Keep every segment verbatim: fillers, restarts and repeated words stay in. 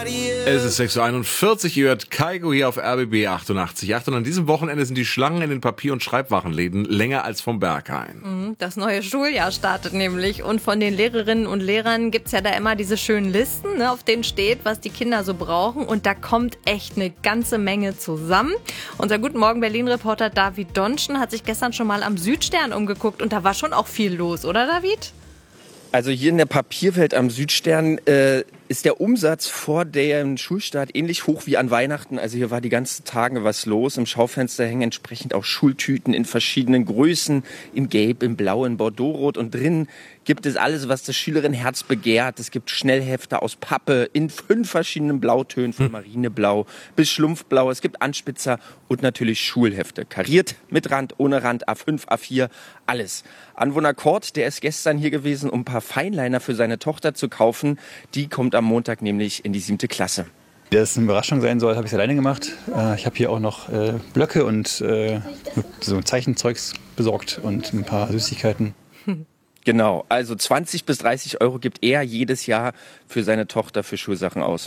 Es ist sechs Uhr einundvierzig, ihr hört Kaigo hier auf R B B achtundachtzig Komma acht und an diesem Wochenende sind die Schlangen in den Papier- und Schreibwarenläden länger als vom Berghain. Das neue Schuljahr startet nämlich und von den Lehrerinnen und Lehrern gibt's ja da immer diese schönen Listen, ne, auf denen steht, was die Kinder so brauchen und da kommt echt eine ganze Menge zusammen. Unser Guten Morgen Berlin-Reporter David Donschen hat sich gestern schon mal am Südstern umgeguckt und da war schon auch viel los, oder David? Also hier in der Papierwelt am Südstern äh, ist der Umsatz vor dem Schulstart ähnlich hoch wie an Weihnachten. Also hier war die ganzen Tage was los. Im Schaufenster hängen entsprechend auch Schultüten in verschiedenen Größen, in Gelb, in Blau, in Bordeaux-Rot. Und drin gibt es alles, was das Schülerinnenherz begehrt. Es gibt Schnellhefte aus Pappe in fünf verschiedenen Blautönen, von Marineblau bis Schlumpfblau. Es gibt Anspitzer und natürlich Schulhefte. Kariert, mit Rand, ohne Rand, A fünf, A vier, alles. Anwohner Kort, der ist gestern hier gewesen, um ein paar Feinliner für seine Tochter zu kaufen. Die kommt am Montag nämlich in die siebte Klasse. Dass es eine Überraschung sein soll, habe ich es alleine gemacht. Ich habe hier auch noch äh, Blöcke und äh, so Zeichenzeugs besorgt und ein paar Süßigkeiten. Genau, also zwanzig bis dreißig Euro gibt er jedes Jahr für seine Tochter für Schulsachen aus.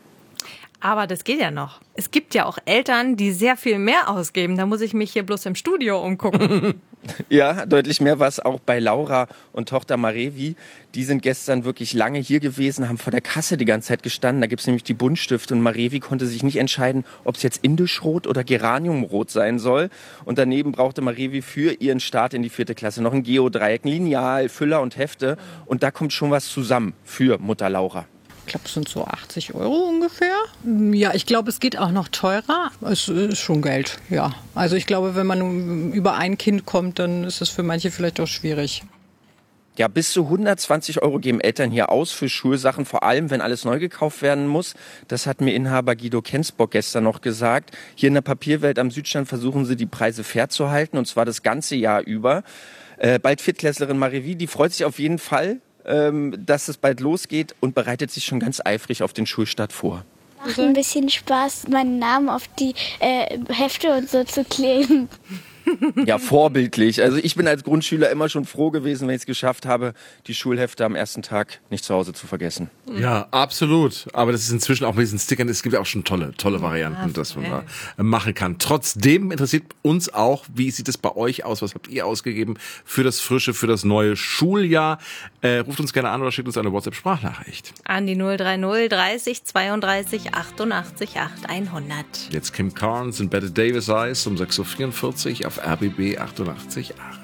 Aber das geht ja noch. Es gibt ja auch Eltern, die sehr viel mehr ausgeben. Da muss ich mich hier bloß im Studio umgucken. Ja, deutlich mehr war es auch bei Laura und Tochter Marevi. Die sind gestern wirklich lange hier gewesen, haben vor der Kasse die ganze Zeit gestanden. Da gibt's nämlich die Buntstifte und Marevi konnte sich nicht entscheiden, ob es jetzt Indischrot oder Geraniumrot sein soll. Und daneben brauchte Marevi für ihren Start in die vierte Klasse noch ein Geodreieck, ein Lineal, Füller und Hefte. Und da kommt schon was zusammen für Mutter Laura. Ich glaube, es sind so achtzig Euro ungefähr. Ja, ich glaube, es geht auch noch teurer. Es ist schon Geld, ja. Also ich glaube, wenn man über ein Kind kommt, dann ist es für manche vielleicht auch schwierig. Ja, bis zu hundertzwanzig Euro geben Eltern hier aus für Schulsachen, vor allem wenn alles neu gekauft werden muss. Das hat mir Inhaber Guido Kensbock gestern noch gesagt. Hier in der Papierwelt am Südstern versuchen sie, die Preise fair zu halten, und zwar das ganze Jahr über. Äh, bald Viertklässlerin Marevi, die freut sich auf jeden Fall, dass es bald losgeht und bereitet sich schon ganz eifrig auf den Schulstart vor. Macht ein bisschen Spaß, meinen Namen auf die äh, Hefte und so zu kleben. Ja, vorbildlich. Also ich bin als Grundschüler immer schon froh gewesen, wenn ich es geschafft habe, die Schulhefte am ersten Tag nicht zu Hause zu vergessen. Ja, absolut. Aber das ist inzwischen auch mit diesen Stickern, es gibt ja auch schon tolle, tolle Varianten, ja, dass man da machen kann. Trotzdem interessiert uns auch, wie sieht es bei euch aus? Was habt ihr ausgegeben für das frische, für das neue Schuljahr? Äh, ruft uns gerne an oder schickt uns eine WhatsApp-Sprachnachricht. An die null drei null dreißig zweiunddreißig achtundachtzig acht hundert. Jetzt Kim Carnes und Bette Davis Eyes um sechs Uhr vierundvierzig auf R B B achtundachtzig Komma acht.